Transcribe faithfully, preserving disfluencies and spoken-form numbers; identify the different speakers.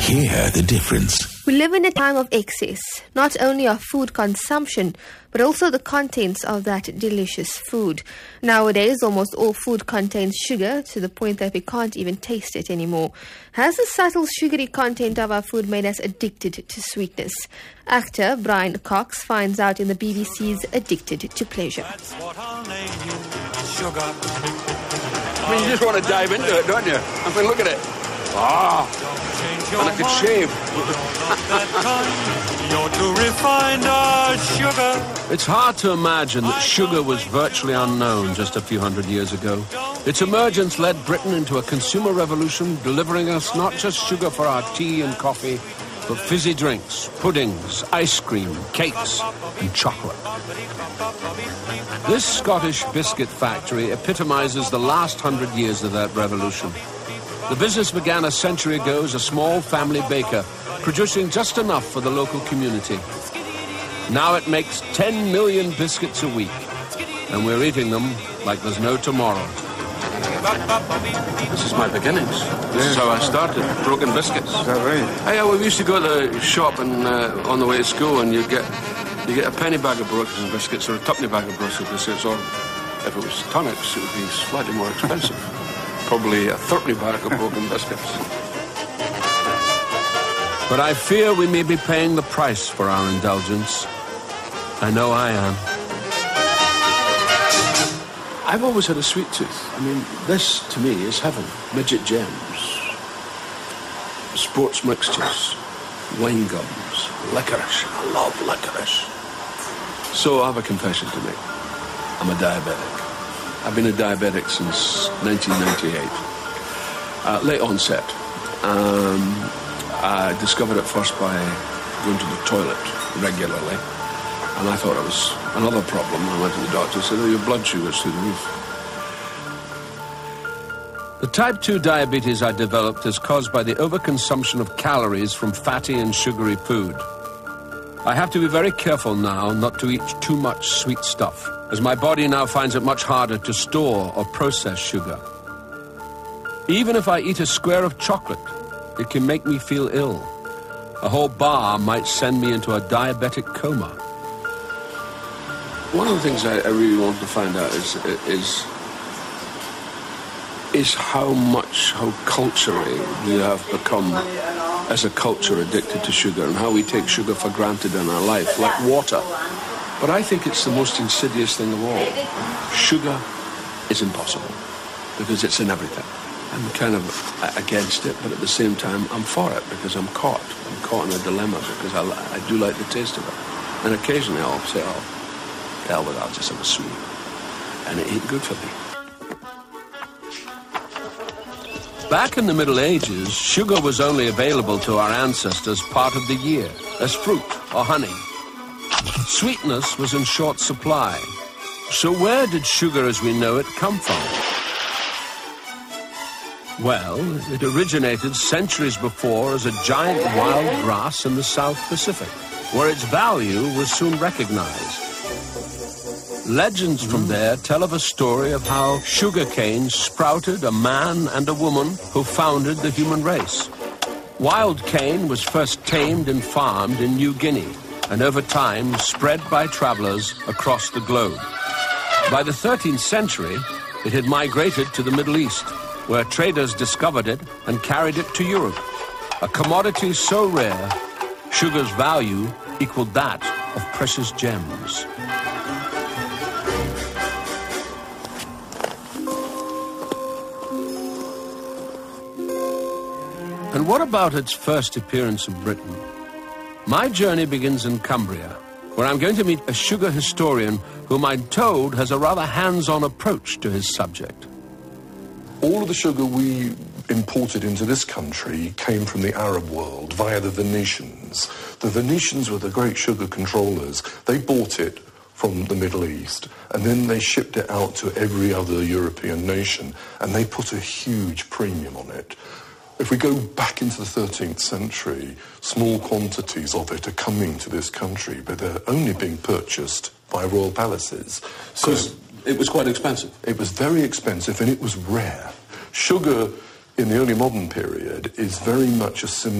Speaker 1: Hear the difference.
Speaker 2: We live in a time of excess, not only of food consumption, but also the contents of that delicious food. Nowadays, almost all food contains sugar to the point that we can't even taste it anymore. Has the subtle sugary content of our food made us addicted to sweetness? Actor Brian Cox finds out in the B B C's Addicted to Pleasure.
Speaker 3: That's what I'll name you, sugar.
Speaker 4: I mean, you just want to dive into it, don't you? I mean, look at it. Ah, and I could shave.
Speaker 3: You're too refined as sugar.
Speaker 5: It's hard to imagine that sugar was virtually unknown just a few hundred years ago. Its emergence led Britain into a consumer revolution, delivering us not just sugar for our tea and coffee, but fizzy drinks, puddings, ice cream, cakes, and chocolate. This Scottish biscuit factory epitomizes the last hundred years of that revolution. The business began a century ago as a small family baker, producing just enough for the local community. Now it makes ten million biscuits a week, and we're eating them like there's no tomorrow.
Speaker 4: This is my beginnings. This yeah. is how I started, broken biscuits.
Speaker 6: Is that right?
Speaker 4: Hey, yeah, we used to go to the shop and uh, on the way to school, and you get you get a penny bag of broken biscuits or a tuppenny bag of broken biscuits, or if it was tonics, it would be slightly more expensive. Probably a thirty bag of broken biscuits.
Speaker 5: But I fear we may be paying the price for our indulgence. I know I am.
Speaker 4: I've always had a sweet tooth. I mean, this, to me, is heaven. Midget gems, sports mixtures, wine gums, licorice. I love licorice. So I have a confession to make. I'm a diabetic. I've been a diabetic since nineteen ninety-eight. Uh, late onset. Um, I discovered it first by going to the toilet regularly. And I thought it was another problem. I went to the doctor and said, oh, your blood sugar's through the roof.
Speaker 5: The type two diabetes I developed is caused by the overconsumption of calories from fatty and sugary food. I have to be very careful now not to eat too much sweet stuff, as my body now finds it much harder to store or process sugar. Even if I eat a square of chocolate, it can make me feel ill. A whole bar might send me into a diabetic coma.
Speaker 4: One of the things I, I really want to find out is, is, is how much, how culturally we have become, as a culture, addicted to sugar, and how we take sugar for granted in our life, like water. But I think it's the most insidious thing of all. Sugar is impossible, because it's in everything. I'm kind of against it, but at the same time, I'm for it, because I'm caught. I'm caught in a dilemma, because I, I do like the taste of it. And occasionally I'll say, oh, hell with it, I'll just have a sweet. And it ain't good for me.
Speaker 5: Back in the Middle Ages, sugar was only available to our ancestors part of the year, as fruit or honey. Sweetness was in short supply. So where did sugar as we know it come from? Well, it originated centuries before as a giant wild grass in the South Pacific, where its value was soon recognized. Legends from there tell of a story of how sugarcane sprouted a man and a woman who founded the human race. Wild cane was first tamed and farmed in New Guinea, and over time spread by travelers across the globe. By the thirteenth century, it had migrated to the Middle East, where traders discovered it and carried it to Europe. A commodity so rare, sugar's value equaled that of precious gems. And what about its first appearance in Britain? My journey begins in Cumbria, where I'm going to meet a sugar historian whom I'm told has a rather hands-on approach to his subject.
Speaker 6: All of the sugar we imported into this country came from the Arab world via the Venetians. The Venetians were the great sugar controllers. They bought it from the Middle East, and then they shipped it out to every other European nation, and they put a huge premium on it. If we go back into the thirteenth century, small quantities of it are coming to this country, but they're only being purchased by royal palaces.
Speaker 4: So it was quite expensive.
Speaker 6: It was very expensive, and it was rare. Sugar in the early modern period is very much a symbol